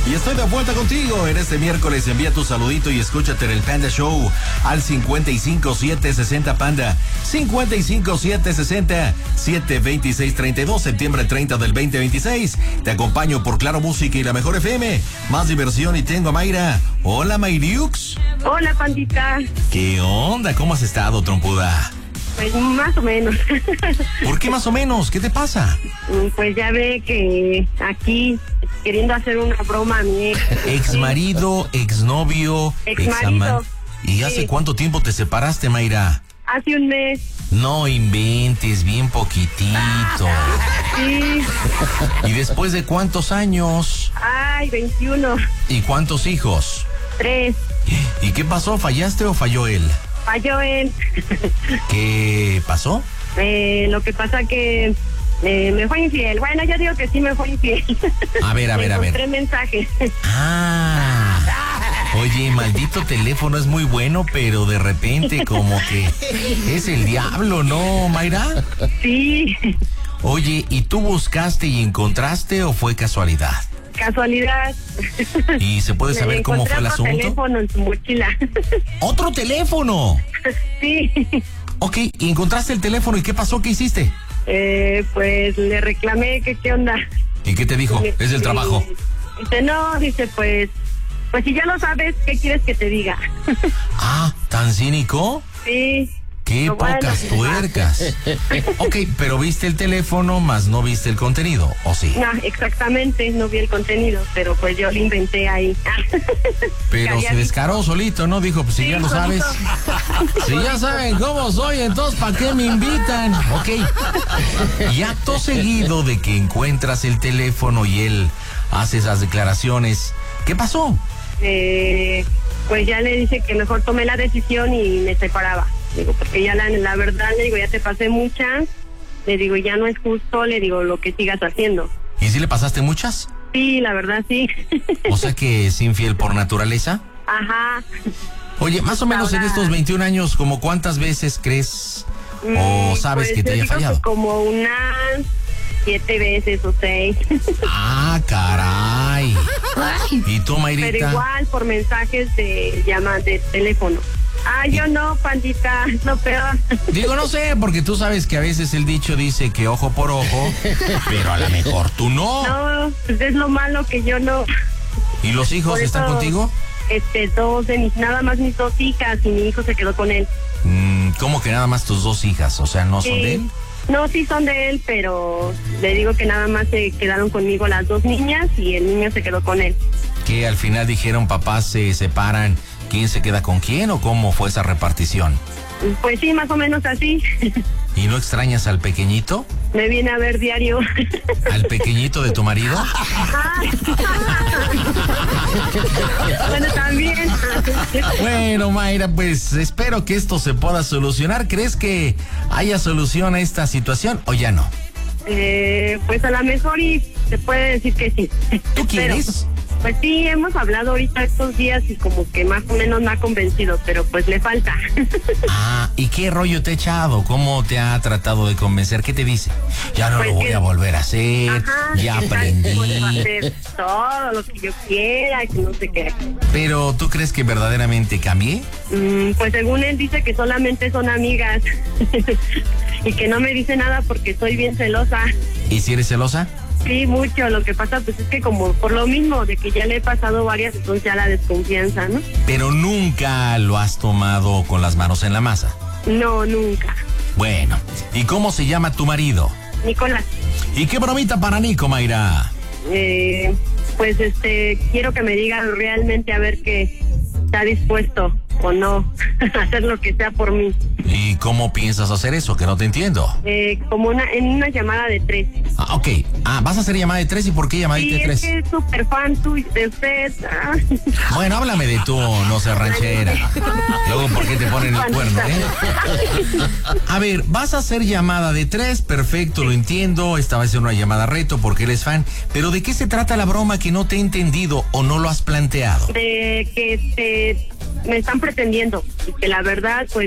Y estoy de vuelta contigo en este miércoles. Envía tu saludito y escúchate en el Panda Show al 55760 Panda. 55760 72632, septiembre 30 del 2026. Te acompaño por Claro Música y la Mejor FM. Más diversión y tengo a Mayra. Hola, Mayriux. Hola, pandita. ¿Qué onda? ¿Cómo has estado, trompuda? Pues más o menos. ¿Por qué más o menos? ¿Qué te pasa? Pues ya ve que aquí queriendo hacer una broma a mi ex marido, exnovio, exmarido. ¿Y hace cuánto tiempo te separaste, Mayra? Hace un mes. No inventes, bien poquitito. Sí. ¿Y después de cuántos años? Ay, 21. ¿Y cuántos hijos? 3. ¿Y qué pasó? ¿Fallaste o falló él? Falló él. ¿Qué pasó? Lo que pasa que me fue infiel. Bueno, yo digo que sí me fue infiel. A ver. Encontré mensajes. Oye, maldito teléfono es muy bueno, pero de repente como que es el diablo, ¿no, Mayra? Sí. Oye, ¿y tú buscaste y encontraste o fue casualidad? Casualidad. ¿Y se puede saber cómo fue el asunto? Otro teléfono en su mochila. ¿Otro teléfono? Sí. Ok, ¿y encontraste el teléfono y qué pasó? ¿Qué hiciste? Pues le reclamé que qué onda. ¿Y qué te dijo? Es del trabajo. Dice, no, dice, pues si ya lo sabes, ¿qué quieres que te diga? ¿Tan cínico? Sí. ¡Qué pocas tuercas! Ok, pero viste el teléfono, más no viste el contenido, ¿o sí? No, exactamente, no vi el contenido, pero pues yo lo inventé ahí. Pero se descaró solito, ¿no? Dijo, pues si sí, ya lo sabes. Si ya saben cómo soy, entonces ¿para qué me invitan? Ok. Y acto seguido de que encuentras el teléfono y él hace esas declaraciones, ¿qué pasó? Pues ya le dije que mejor tomé la decisión y me separaba. Digo, porque ya la verdad, le digo, ya te pasé muchas. Le digo, ya no es justo, le digo, lo que sigas haciendo. ¿Y si le pasaste muchas? Sí, la verdad, sí. O sea que es infiel por naturaleza. Ajá. Oye, más o menos en estos 21 años, ¿como cuántas veces crees o sabes pues que te haya fallado? Como unas 7 veces o 6. Caray. ¿Y tú, Mayrita? Pero igual por mensajes de teléfono. Yo no, pandita, es lo peor. Digo, no sé, porque tú sabes que a veces el dicho dice que ojo por ojo, pero a lo mejor tú no. No, pues es lo malo que yo no. ¿Y los hijos están contigo? Nada más mis 2 hijas y mi hijo se quedó con él. ¿Cómo que nada más tus 2 hijas? O sea, ¿no son de él? No, sí son de él, pero le digo que nada más se quedaron conmigo las 2 niñas y el niño se quedó con él. ¿Que al final dijeron papás se separan, quién se queda con quién o cómo fue esa repartición? Pues sí, más o menos así. ¿Y no extrañas al pequeñito? Me viene a ver diario. ¿Al pequeñito de tu marido? Bueno, también. Bueno, Mayra, pues espero que esto se pueda solucionar. ¿Crees que haya solución a esta situación o ya no? Pues a lo mejor y se puede decir que sí. ¿Tú quieres? Pues sí, hemos hablado ahorita estos días y como que más o menos me ha convencido, pero pues le falta. ¿Y qué rollo te ha echado? ¿Cómo te ha tratado de convencer? ¿Qué te dice? Ya no lo voy a volver a hacer, ya aprendí. Puedo hacer todo lo que yo quiera, que no sé qué. ¿Pero tú crees que verdaderamente cambié? Pues según él dice que solamente son amigas y que no me dice nada porque soy bien celosa. ¿Y si eres celosa? Sí, mucho. Lo que pasa pues es que como por lo mismo de que ya le he pasado varias, entonces ya la desconfianza, ¿no? Pero nunca lo has tomado con las manos en la masa. No, nunca. Bueno, ¿y cómo se llama tu marido? Nicolás. ¿Y qué bromita para Nico, Mayra? Pues quiero que me diga realmente a ver que está dispuesto o no a hacer lo que sea por mí. ¿Y cómo piensas hacer eso? Que no te entiendo. Como en una llamada de 3. Ok. ¿Vas a hacer llamada de 3? ¿Y por qué llamadita de 3? Sí, es que es súper fan tuyo, de usted. Bueno, háblame de tú, no seas ranchera. Luego, ¿por qué te ponen el cuerno, A ver, vas a hacer llamada de 3, perfecto, lo entiendo. Esta va a ser una llamada reto porque eres fan. Pero ¿de qué se trata la broma que no te he entendido o no lo has planteado? De que me están pretendiendo y que la verdad, pues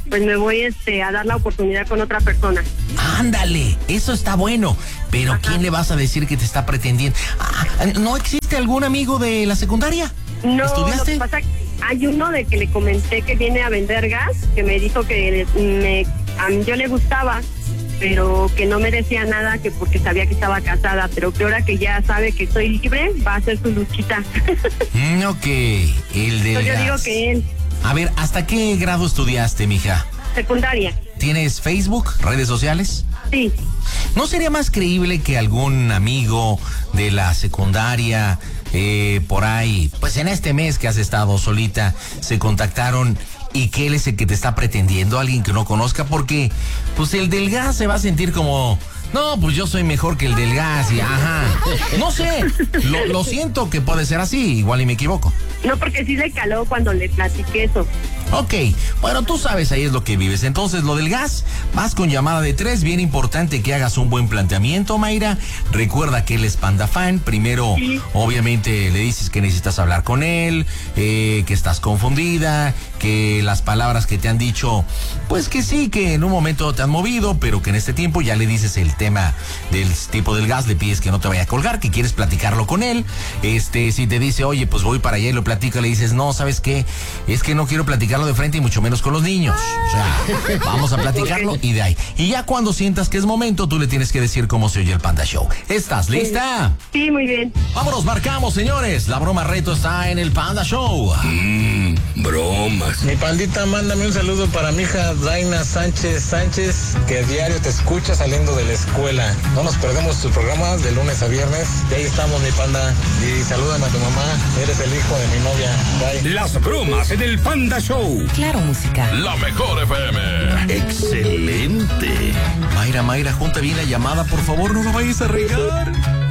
pues me voy a dar la oportunidad con otra persona. Ándale, eso está bueno. Pero Ajá. ¿quién le vas a decir que te está pretendiendo? ¿No existe algún amigo de la secundaria? No, ¿Estudiaste? lo que pasa, hay uno de que le comenté que viene a vender gas, que me dijo que a mí yo le gustaba, pero que no me decía nada, que porque sabía que estaba casada, pero que ahora que ya sabe que estoy libre, va a hacer su luchita. Ok, el del Yo gas. digo que él. A ver, ¿hasta qué grado estudiaste, mija? Secundaria. ¿Tienes Facebook, redes sociales? Sí. ¿No sería más creíble que algún amigo de la secundaria, por ahí, pues en este mes que has estado solita, se contactaron y que él es el que te está pretendiendo, alguien que no conozca? Porque, pues el del gas se va a sentir como... No, pues yo soy mejor que el del gas y ajá. No sé, lo siento que puede ser así, igual y me equivoco. No, porque sí le caló cuando le platiqué eso. Ok, bueno, tú sabes, ahí es lo que vives. Entonces, lo del gas, vas con llamada de 3. Bien importante que hagas un buen planteamiento, Mayra. Recuerda que él es Panda Fan. Primero, sí, obviamente, le dices que necesitas hablar con él, que estás confundida, que las palabras que te han dicho, pues que sí, que en un momento te han movido, pero que en este tiempo ya le dices el tema del tipo del gas, le pides que no te vaya a colgar, que quieres platicarlo con él. Si te dice, oye, pues voy para allá y lo platico, le dices, no, ¿sabes qué? Es que no quiero platicarlo de frente y mucho menos con los niños. O sea, vamos a platicarlo y de ahí. Y ya cuando sientas que es momento, tú le tienes que decir cómo se oye el Panda Show. ¿Estás lista? Sí, muy bien. Vámonos, marcamos, señores. La broma reto está en el Panda Show. Bromas. Mi pandita, mándame un saludo para mi hija Daina Sánchez, que diario te escucha saliendo de la escuela. No nos perdemos tus programas de lunes a viernes. Y ahí estamos, mi panda. Y salúdame a tu mamá. Eres el hijo de mi novia. Bye. Las bromas en el Panda Show. Claro, música. La mejor FM. Excelente. Mayra, junta bien la llamada, por favor, no lo vayas a regar.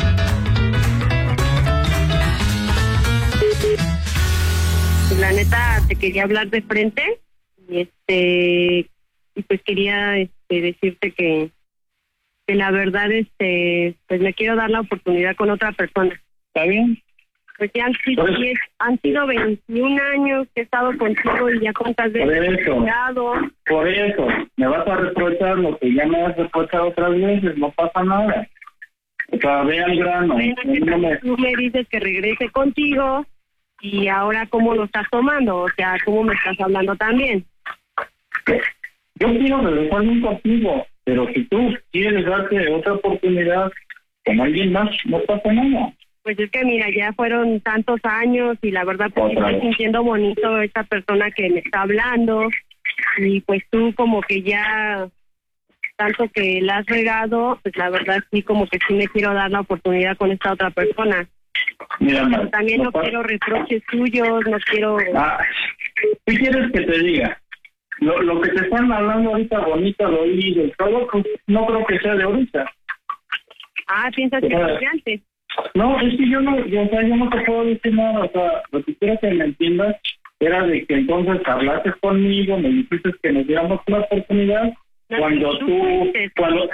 La neta, te quería hablar de frente y pues quería decirte que la verdad pues me quiero dar la oportunidad con otra persona. ¿Está bien? Pues ya han sido 21 años que he estado contigo y ya cuántas veces he llegado. Por eso, me vas a reprochar lo que ya me has reprochado otras veces, no pasa nada. O sea, ve al grano. Tú me dices que regrese contigo y ahora cómo lo estás tomando, o sea, cómo me estás hablando también. Yo quiero regresar contigo, pero si tú quieres darte otra oportunidad con alguien más, no pasa nada. Pues es que mira, ya fueron tantos años y la verdad pues estoy sintiendo bonito esta persona que me está hablando y pues tú como que ya tanto que la has regado, pues la verdad sí como que sí me quiero dar la oportunidad con esta otra persona. Mira, pero también no quiero reproches tuyos, no quiero... ¿Qué quieres que te diga? Lo que te están hablando ahorita bonito al oído y todo, pues no creo que sea de ahorita. ¿Piensas que es de antes? No, es que yo no te puedo decir nada, o sea, lo que quiero que me entiendas era de que entonces hablaste conmigo, me dijiste que nos diéramos una oportunidad, cuando tú, cuando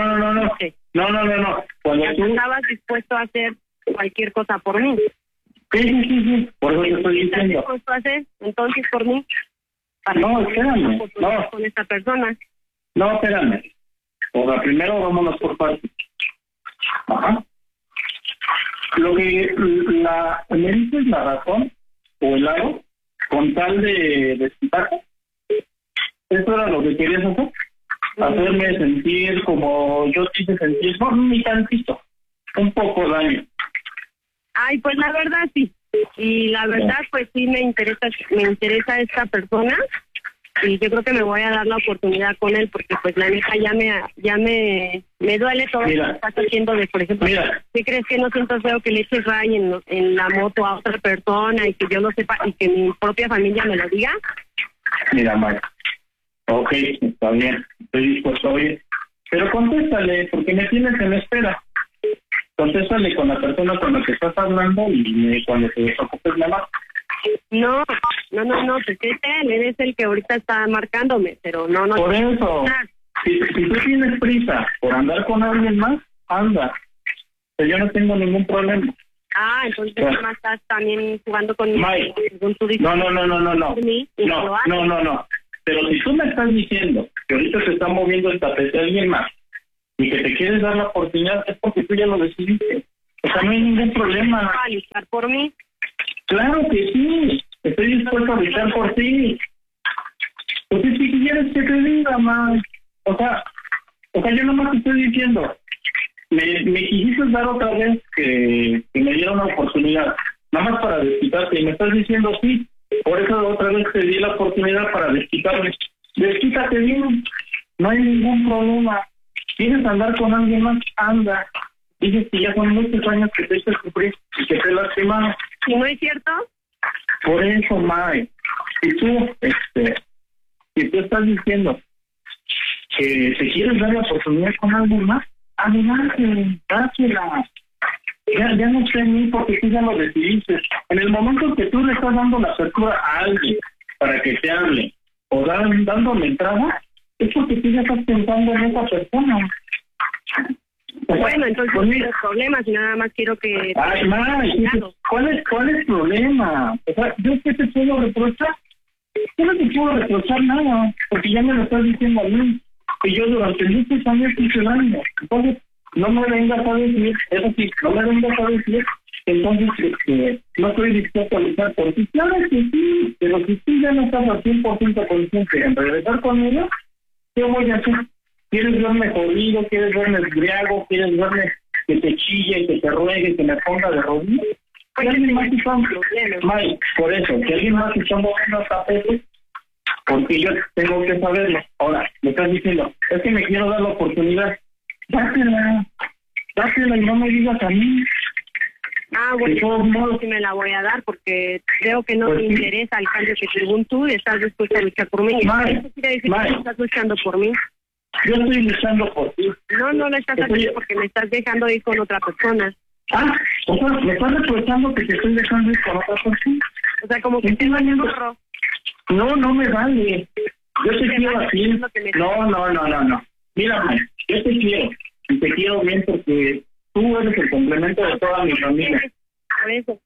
tú estabas dispuesto a hacer cualquier cosa por mí. Sí, por eso te estoy diciendo. ¿Estás dispuesto a hacer entonces por mí? No, espérame, no. Con esta persona. No, espérame. O sea, primero vámonos por partes. Ajá. Lo que me dices la razón o el lado con tal de desquitarte. ¿Eso era lo que querías hacer? Hacerme sentir como yo te hice sentir, no, ni tantito, un poco daño. Pues la verdad sí. Y la verdad pues sí me interesa esta persona. Y yo creo que me voy a dar la oportunidad con él porque pues la neta ya me duele todo lo que estás haciendo de, por ejemplo, ¿qué crees que no siento feo que le eches ray en la moto a otra persona y que yo lo sepa y que mi propia familia me lo diga? Mira, Mike, ok, está bien, estoy dispuesto a oír, pero contéstale porque me tienes en espera. Contéstale con la persona con la que estás hablando y cuando te desocupes me vas. No, pues él es el que ahorita está marcándome, pero no. Por eso, si tú tienes prisa por andar con alguien más, anda. Pero yo no tengo ningún problema. Entonces además estás también jugando conmigo. Mike, no. Pero si tú me estás diciendo que ahorita se está moviendo el tapete a alguien más y que te quieres dar la oportunidad, es porque tú ya lo decidiste. O sea, no hay ningún problema. ¿Va a luchar por mí? Claro que sí, estoy dispuesto a luchar por ti. Pues si quieres que te diga, más. O sea, yo nomás te estoy diciendo, me quisiste dar otra vez que me diera una oportunidad, nada más para desquitarte, y me estás diciendo sí, por eso otra vez te di la oportunidad para desquitarme. Desquítate bien, no hay ningún problema. ¿Quieres andar con alguien más? Anda. Dices que ya son muchos años que te hice sufrir y que te lastimaron. ¿Y no es cierto? Por eso, May, si tú estás diciendo que te quieres dar la oportunidad con alguien más, adelante, dásela. Ya no sé ni porque tú ya lo decidiste. En el momento que tú le estás dando la apertura a alguien para que te hable o dándole entrada, es porque tú ya estás pensando en esa persona. Bueno, entonces no tienes problemas y nada más quiero que... Ay, May, ¿cuál es el problema? O sea, ¿yo qué te puedo reprochar? Yo no te puedo reprochar nada, porque ya me lo estás diciendo a mí, que yo durante muchos años hice daño. Entonces, no me vengas a decir, eso sí, no me vengas a decir, entonces, no estoy dispuesto a luchar por ti. Claro que sí, pero si tú ya no estás al 100% consciente en regresar conmigo, ¿qué voy a hacer? ¿Quieres verme jodido? ¿Quieres verme embriago? ¿Quieres verme que te chille, que te ruegue, que me ponga de rodillas? ¿Que alguien más está Mike, por eso, que alguien más está moviendo tapetes? Porque yo tengo que saberlo. Ahora, me estás diciendo, es que me quiero dar la oportunidad. Dásela y no me digas a mí. Bueno, de todos modos sí me la voy a dar porque creo que no te interesa el cambio que según tú estás dispuesto a luchar por mí. Eso quiere decir que no estás luchando por mí. Yo estoy luchando por ti. No lo estás haciendo porque me estás dejando ir con otra persona. O sea, me estás reprochando que te estoy dejando ir con otra persona. O sea, como que te vale gorro. No me vale. Yo te quiero así. No. Mírame, yo te quiero. Y te quiero bien porque tú eres el complemento de toda mi familia. Por eso.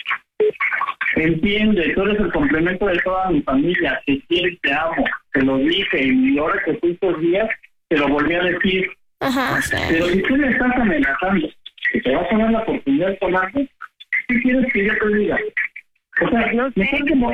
Entiende, tú eres el complemento de toda mi familia. Te quiero y te amo. Te lo dije y ahora que fui estos días te lo volví a decir. Ajá, sí. Pero si tú me estás amenazando que te vas a dar la oportunidad con algo, ¿qué quieres que yo te diga? O sea, no sé, como...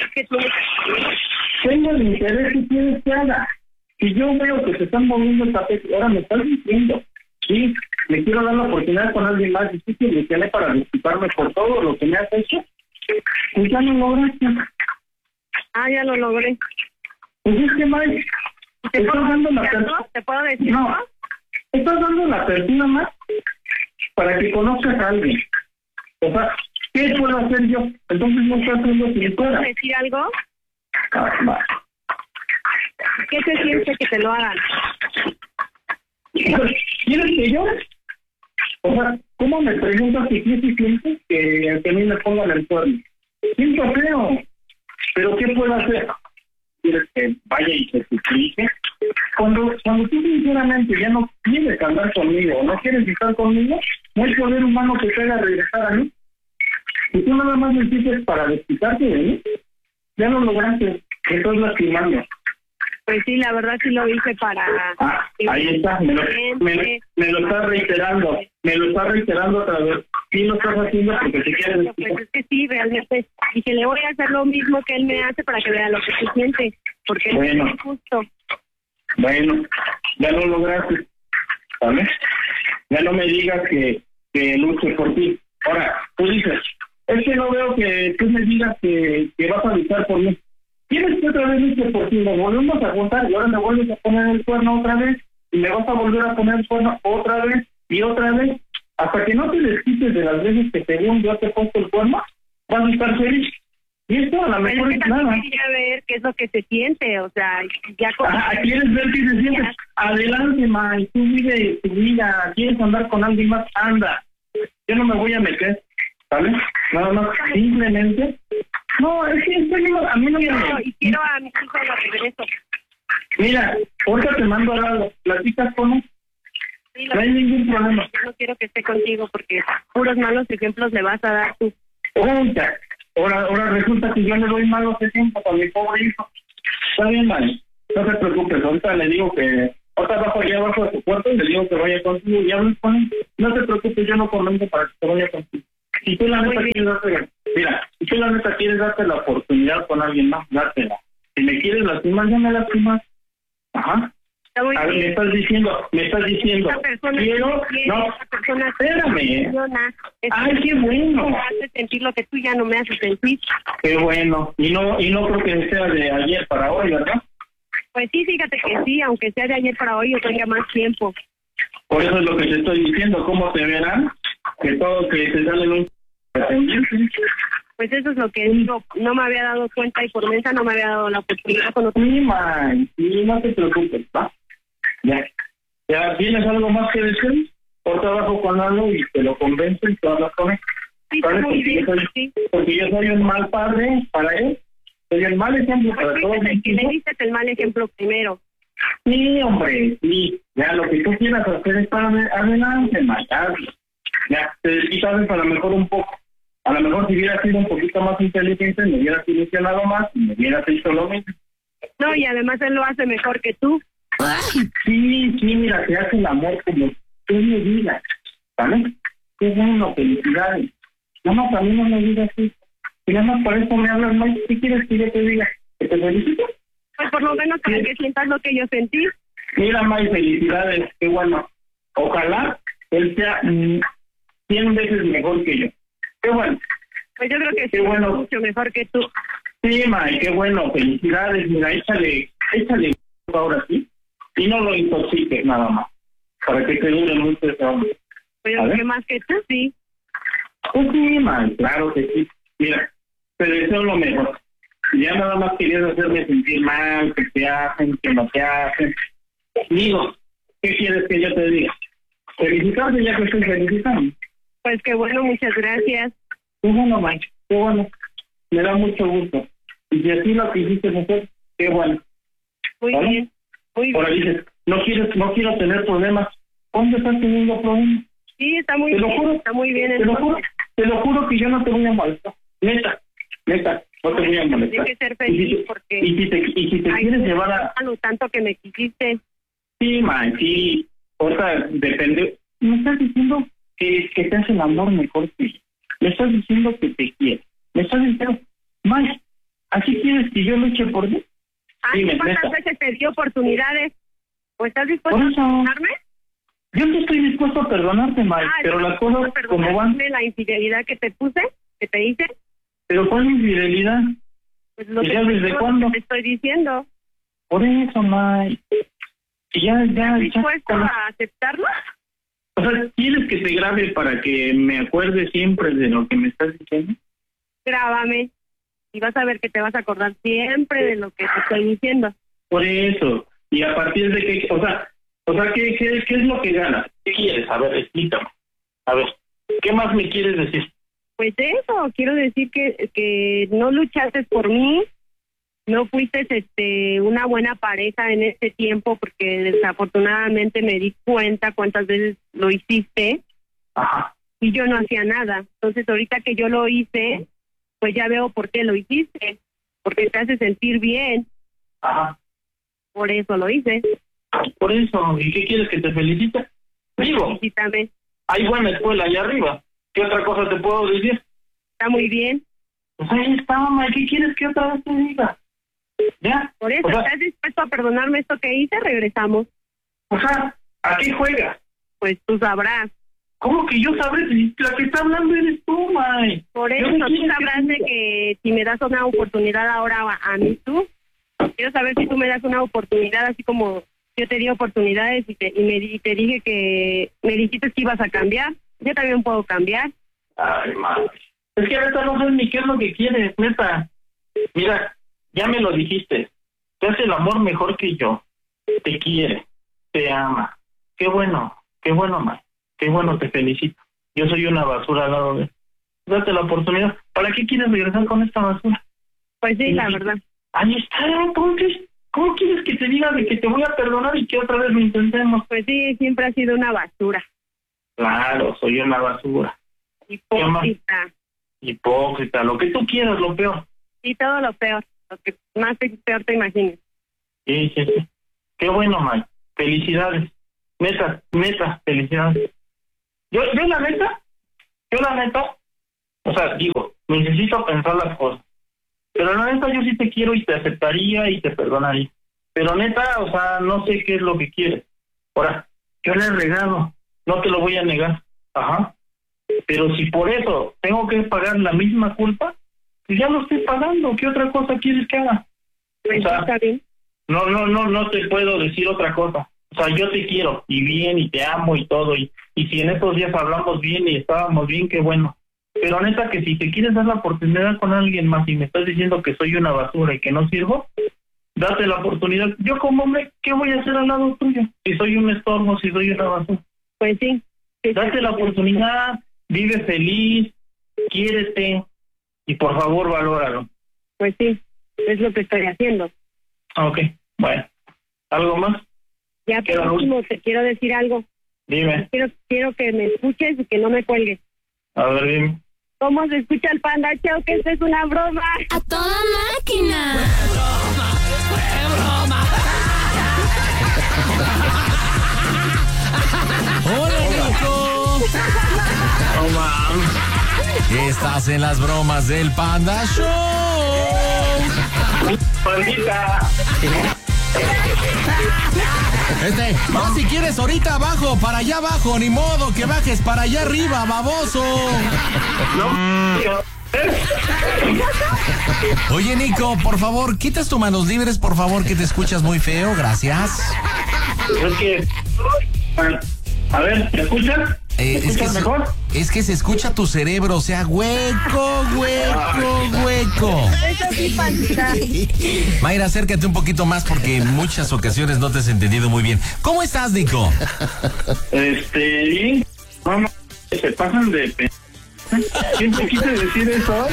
tengo el interés que quieres que haga. Si yo veo que se están moviendo el tapete, ahora me estás diciendo, sí, me quiero dar la oportunidad con alguien más difícil y tiene para disculparme por todo lo que me has hecho, pues ya lo lograste. Ya lo logré. Pues es que, Mike, ¿Te puedo decir? No, estás dando la apertura más para que conozcas a alguien. O sea, ¿qué puedo hacer yo? Entonces no estás haciendo si ¿Puedo decir algo? ¿Qué se siente que te lo hagan? ¿Quieres que yo? O sea, ¿cómo me preguntas si qué se siente que a mí me pongan el cuerno? Siento feo, pero ¿qué puedo hacer? ¿Quieres que vaya y se suplique? Cuando tú sinceramente ya no quieres andar conmigo o no quieres estar conmigo, no hay poder humano que te haga regresar a mí. Si tú nada más me dices para desquitarte de mí, ya no lograste, me estás lastimando. Pues sí, la verdad sí lo hice para... ahí está, me lo estás reiterando otra vez. Sí lo estás haciendo porque te quieres desquitar. Pues es que sí, realmente. Y que le voy a hacer lo mismo que él me hace para que vea lo que se siente. Porque es injusto. Bueno, ya lo lograste, ¿sabes? Ya no me digas que luche por ti. Ahora, tú dices, es que no veo que tú me digas que vas a luchar por mí. Tienes que otra vez luchar por ti, nos volvemos a juntar y ahora me vuelves a poner el cuerno otra vez y me vas a volver a poner el cuerno otra vez y otra vez, hasta que no te desquites de las veces que según yo te he puesto el cuerno, vas a estar feliz. Y esto a lo mejor es nada. Quería ver qué es lo que se siente, o sea, ya... ¿Quieres ver qué se siente? Adelante, May, tú vive tu vida, ¿quieres andar con alguien más? Anda. Yo no me voy a meter, ¿sabes? Nada más, simplemente... No, es que a mí no me... Y quiero a mis hijos de regreso. Mira, ahorita te mando a platicas con él. Sí, no hay ningún problema. No quiero que esté contigo porque puros malos ejemplos le vas a dar tú. Ahora resulta que yo le doy malos ejemplos a mi pobre hijo. Está bien, Mari. No te preocupes, ahorita le digo que... Ahorita bajo allá abajo de su cuarto y le digo que vaya contigo y hables con él. No te preocupes, yo no comento para que te vaya contigo. Si tú la neta quieres darte... Mira, si tú la neta quieres darte la oportunidad con alguien más, dátela. Si me quieres lastimar, ya me lastimas. Ajá. A ver, me estás diciendo, quiero, no, espérame. Ay, qué bueno. Me hace sentir lo que tú ya no me haces sentir. Qué bueno. Y no creo que sea de ayer para hoy, ¿verdad? Pues sí, fíjate que sí, aunque sea de ayer para hoy, yo tenga más tiempo. Por eso es lo que te estoy diciendo, ¿cómo te verán? Que todo que te salen un... Pues eso es lo que digo, no me había dado cuenta y por mensa no me había dado la oportunidad con otro. Sí, man, sí, no te preocupes, ¿va? ¿Ya tienes algo más que decir? Por trabajo con algo y te lo convenzo y te hablas con él. Sí, está muy bien, sí. Porque yo soy un mal padre para él, soy el mal ejemplo para todos. Que le diste el mal ejemplo primero. Sí, hombre, sí. Ya, lo que tú quieras hacer es para adelante, matar. Ya, te desquitas a lo mejor un poco. A lo mejor si hubiera sido un poquito más inteligente, me hubieras ilusionado más y me hubieras hecho lo mismo. No, y además él lo hace mejor que tú. Sí, mira, se hace el amor como tú me digas, ¿vale? Qué bueno, felicidades. Nada más a mí no me digas eso. Y nada más por eso me hablas más. ¿Qué quieres que yo te diga? ¿Que te felicito? Pues por lo menos para que sientas lo que yo sentí. Mira, May, felicidades, qué bueno. Ojalá él sea 100 veces mejor que yo. Qué bueno. Pues yo creo que qué sí, bueno. Mucho mejor que tú. Sí, May, qué bueno, felicidades. Mira, échale ahora sí. Y no lo intoxiques nada más, para que te dure mucho ese hombre. Pues yo creo que más que tú, sí. Pues sí, man, claro que sí. Mira, te deseo lo mejor. Ya nada más querías hacerme sentir mal, que te hacen, que no te hacen. Digo, ¿qué quieres que yo te diga? Felicitarte ya que estoy felicitando. Pues qué bueno, muchas gracias. Qué bueno, man, qué bueno. Me da mucho gusto. Y si así lo quisiste hacer, qué bueno. Muy ¿vale? bien, muy bien. Ahora dices, no quiero tener problemas. ¿Dónde estás teniendo problemas? Sí, está muy bien, está muy bien. Te lo juro que yo no te voy a molestar. Neta, no te voy a molestar. Tienes que ser feliz porque... Y si te quieres llevar a... lo tanto que me quisiste. Sí, man, sí. O sea, depende... Me estás diciendo que te hace el amor mejor que yo. Me estás diciendo que te quiere. Me estás diciendo... Man, ¿así quieres que yo luche por ti? Dime, ¿cuántas veces te di oportunidades? ¿O estás dispuesto a perdonarme? Yo no estoy dispuesto a perdonarte, Mike, pero las cosas como van... ¿La infidelidad que te puse? ¿Que te hice? ¿Pero cuál infidelidad? Pues lo ¿Y ya desde cuándo? Te estoy diciendo. Por eso, Mike. Y ya... ¿Estás dispuesto a aceptarlo? O sea, ¿quieres que te grabe para que me acuerde siempre de lo que me estás diciendo? Grábame. Y vas a ver que te vas a acordar siempre de lo que te estoy diciendo. Por eso. Y a partir de que... O sea, ¿qué es lo que ganas? ¿Qué quieres? A ver, explícame. A ver, ¿qué más me quieres decir? Pues eso, quiero decir que no luchaste por mí, no fuiste una buena pareja en este tiempo, porque desafortunadamente me di cuenta cuántas veces lo hiciste. Ajá. Y yo no hacía nada. Entonces ahorita que yo lo hice, pues ya veo por qué lo hiciste, porque te hace sentir bien. Ajá. Por eso lo hice. Por eso, ¿y qué quieres que te felicite? Digo, felicítame. Hay buena escuela allá arriba. ¿Qué otra cosa te puedo decir? Está muy bien. Pues ahí está, mamá. ¿Qué quieres que otra vez te diga? ¿Ya? Por eso, ¿estás dispuesto a perdonarme esto que hice? Regresamos. O sea, ¿a qué juegas? Pues tú sabrás. ¿Cómo que yo sabré? La que está hablando eres tú, May. Por eso, tú sabrás de que si me das una oportunidad ahora a mí tú. Quiero saber si tú me das una oportunidad así como... Yo te di oportunidades y te dije que me dijiste que ibas a cambiar. Yo también puedo cambiar. Ay, madre. Es que neta no sé ni qué es lo que quieres, neta. Mira, ya me lo dijiste. Te hace el amor mejor que yo. Te quiere, te ama. Qué bueno, ma. Qué bueno, te felicito. Yo soy una basura al lado de él. Date la oportunidad. ¿Para qué quieres regresar con esta basura? Pues sí, la verdad. Ahí está, entonces... ¿Cómo quieres que te diga de que te voy a perdonar y que otra vez lo intentemos? Pues sí, siempre ha sido una basura. Claro, soy una basura. Hipócrita, lo que tú quieras, lo peor. Y todo lo peor, lo que más peor te imagines. Sí. Qué bueno, Mike. Felicidades. Neta, felicidades. Yo la neta, o sea, digo, necesito pensar las cosas. Pero la neta, yo sí te quiero y te aceptaría y te perdonaría. Pero neta, o sea, no sé qué es lo que quieres. Ahora, yo le he regado, no te lo voy a negar. Ajá. Pero si por eso tengo que pagar la misma culpa, pues ya lo estoy pagando. ¿Qué otra cosa quieres que haga? Pues o sea, está bien. No te puedo decir otra cosa. O sea, yo te quiero y bien y te amo y todo. Y si en estos días hablamos bien y estábamos bien, qué bueno. Pero neta que si te quieres dar la oportunidad con alguien más y me estás diciendo que soy una basura y que no sirvo, date la oportunidad. Yo como hombre, ¿qué voy a hacer al lado tuyo? Si soy un estorbo, si soy una basura. Pues sí. Date la oportunidad, vive feliz, quiérete y por favor valóralo. Pues sí, es lo que estoy haciendo. Ok, bueno. ¿Algo más? Ya por último te quiero decir algo. Dime. Quiero que me escuches y que no me cuelgues. A ver, dime. ¿Cómo se escucha el Panda Show? Que esto es una broma. ¡A toda máquina! ¡Fue broma! ¡Hola, Nico! No mames. Estás en las bromas del Panda Show. Pandita. No, si quieres ahorita abajo, para allá abajo, ni modo que bajes para allá arriba, baboso. Oye, Nico, por favor, quitas tus manos libres, por favor, que te escuchas muy feo, gracias. Es que... A ver, ¿me escuchas? Mejor? Es que se escucha tu cerebro, o sea, hueco. Eso sí, Pandita. Mayra, acércate un poquito más porque en muchas ocasiones no te has entendido muy bien. ¿Cómo estás, Nico? Bien. Vamos, se pasan de... ¿Quién te quise decir eso?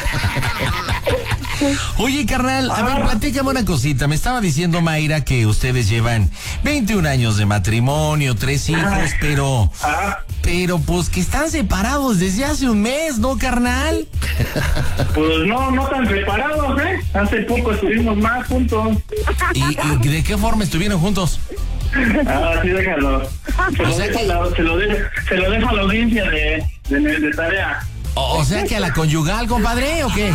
Oye, carnal, a ver, platícame una cosita. Me estaba diciendo Mayra que ustedes llevan 21 años de matrimonio, 3 hijos, pero pues que están separados desde hace un mes, ¿no, carnal? Pues no tan separados, ¿eh? Hace poco estuvimos más juntos. ¿Y de qué forma estuvieron juntos? Sí, déjalo. Se lo dejo a la audiencia de tarea. O sea que a la conyugal, compadre, ¿o qué?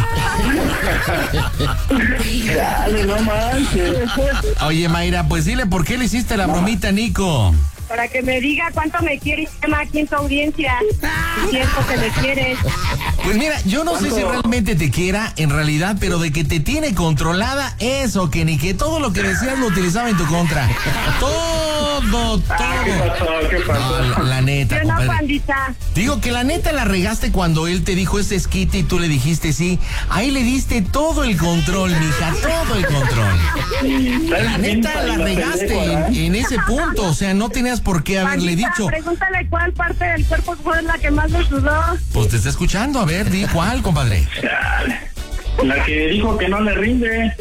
Dale, no manches. Oye, Mayra, pues dile por qué le hiciste la bromita a Nico. Para que me diga cuánto me quiere y llama aquí en tu audiencia. Si cierto que me quieres. Pues mira, yo no sé si realmente te quiera, en realidad, pero de que te tiene controlada, eso, que ni que todo lo que decías lo utilizaba en tu contra. Todo. ¿Qué pasó? No, la neta, Yo no, compadre. Pandita. Digo que la neta la regaste cuando él te dijo ese esquite y tú le dijiste sí. Ahí le diste todo el control, mija, todo el control. La neta la regaste en ese punto, o sea, no tenías por qué haberle Pandita, dicho. pregúntale cuál parte del cuerpo fue la que más me sudó. Pues te está escuchando, a ver, di cuál, compadre. La que dijo que no le rinde.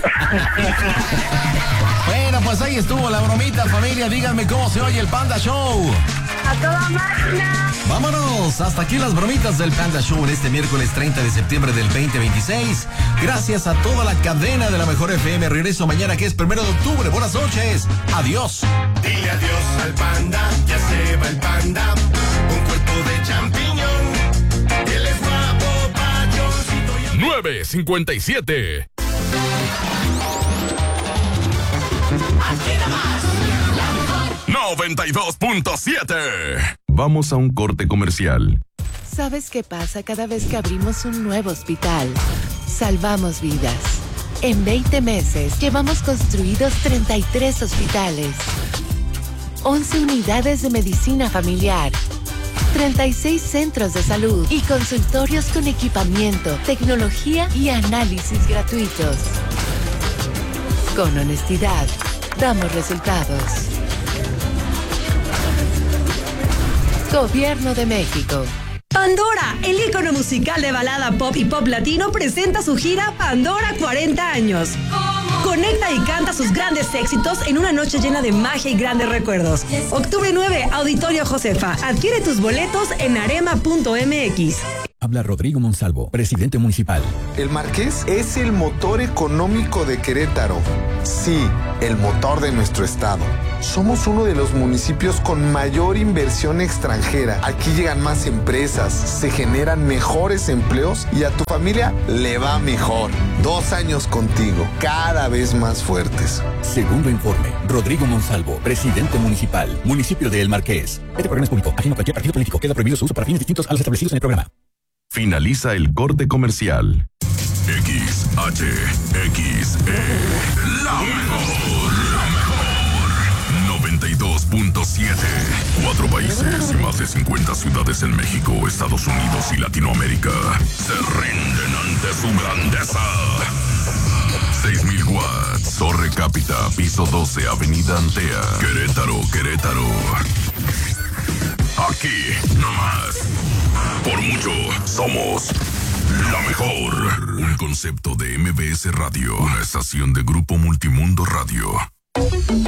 Bueno, pues ahí estuvo la bromita, familia. Díganme cómo se oye el Panda Show. A toda máquina. Vámonos, hasta aquí las bromitas del Panda Show en este miércoles 30 de septiembre del 2026. Gracias a toda la cadena de la Mejor FM. Regreso mañana que es 1 de octubre. Buenas noches. Adiós. Dile adiós al panda, ya se va el panda. Un cuerpo de champiñón. Él es guapo, pachoncito y... 9:57. 92.7. Vamos a un corte comercial. ¿Sabes qué pasa cada vez que abrimos un nuevo hospital? Salvamos vidas. En 20 meses llevamos construidos 33 hospitales, 11 unidades de medicina familiar, 36 centros de salud y consultorios con equipamiento, tecnología y análisis gratuitos. Con honestidad, damos resultados. Gobierno de México. Pandora, el ícono musical de balada pop y pop latino, presenta su gira Pandora 40 años. Conecta y canta sus grandes éxitos en una noche llena de magia y grandes recuerdos. Octubre 9, Auditorio Josefa. Adquiere tus boletos en arema.mx. Habla Rodrigo Monsalvo, presidente municipal. El Marqués es el motor económico de Querétaro. Sí, el motor de nuestro estado. Somos uno de los municipios con mayor inversión extranjera. Aquí llegan más empresas, se generan mejores empleos y a tu familia le va mejor. 2 años contigo, cada vez más fuertes. Segundo informe, Rodrigo Monsalvo, presidente municipal, municipio de El Marqués. Este programa es público, ajeno a cualquier partido político. Queda prohibido su uso para fines distintos a los establecidos en el programa. Finaliza el corte comercial. XHXE, la mejor. 92.7. 4 países y más de 50 ciudades en México, Estados Unidos y Latinoamérica se rinden ante su grandeza. 6,000 watts, Torre Cápita, piso 12, Avenida Antea, Querétaro, Querétaro. Aquí, nomás. Por mucho, somos la mejor. Un concepto de MBS Radio, una estación de Grupo Multimundo Radio.